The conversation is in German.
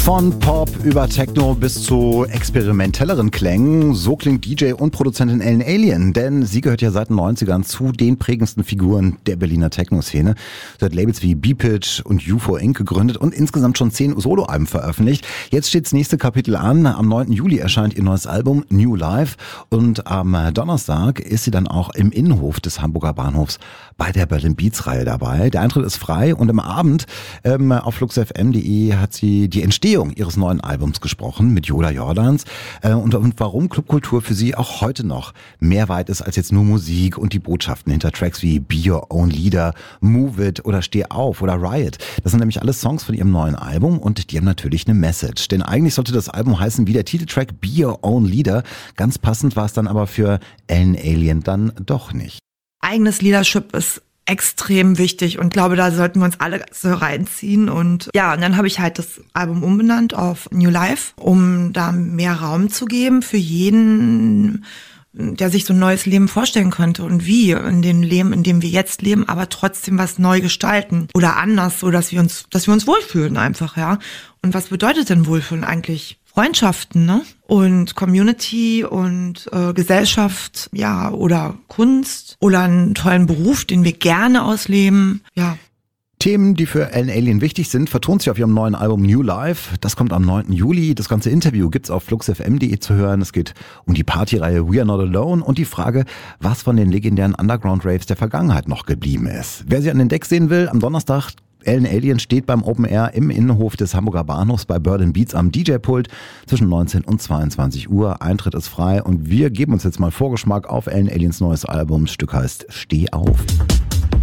Von Pop über Techno bis zu experimentelleren Klängen. So klingt DJ und Produzentin Ellen Allien, denn sie gehört ja seit den 90ern zu den prägendsten Figuren der Berliner Techno-Szene. Sie hat Labels wie B-Pitch und UFO Inc. gegründet und insgesamt schon 10 Soloalben veröffentlicht. Jetzt steht das nächste Kapitel an. Am 9. Juli erscheint ihr neues Album New Life und am Donnerstag ist sie dann auch im Innenhof des Hamburger Bahnhofs bei der Berlin Beats Reihe dabei. Der Eintritt ist frei und am Abend auf fluxfm.de hat sie die Entstehung ihres neuen Albums gesprochen mit Yoda Jordans und warum Clubkultur für sie auch heute noch mehr weit ist als jetzt nur Musik und die Botschaften hinter Tracks wie Be Your Own Leader, Move It oder Steh auf oder Riot. Das sind nämlich alles Songs von ihrem neuen Album und die haben natürlich eine Message. Denn eigentlich sollte das Album heißen wie der Titeltrack Be Your Own Leader. Ganz passend war es dann aber für Ellen Allien dann doch nicht. Eigenes Leadership ist extrem wichtig und glaube, da sollten wir uns alle so reinziehen. Und ja, und dann habe ich halt das Album umbenannt auf New Life, um da mehr Raum zu geben für jeden, der sich so ein neues Leben vorstellen könnte und wie in dem Leben, in dem wir jetzt leben, aber trotzdem was neu gestalten oder anders, so dass wir uns wohlfühlen einfach, ja. Und was bedeutet denn Wohlfühlen eigentlich? Freundschaften, ne? Und Community und Gesellschaft, ja, oder Kunst oder einen tollen Beruf, den wir gerne ausleben, ja. Themen, die für Ellen Allien wichtig sind, vertont sie auf ihrem neuen Album New Life. Das kommt am 9. Juli. Das ganze Interview gibt's auf fluxfm.de zu hören. Es geht um die Partyreihe We Are Not Alone und die Frage, was von den legendären Underground-Raves der Vergangenheit noch geblieben ist. Wer sie an den Decks sehen will, am Donnerstag Ellen Allien steht beim Open Air im Innenhof des Hamburger Bahnhofs bei Berlin Beats am DJ-Pult zwischen 19 und 22 Uhr. Eintritt ist frei und wir geben uns jetzt mal Vorgeschmack auf Ellen Alliens neues Album. Das Stück heißt Steh auf.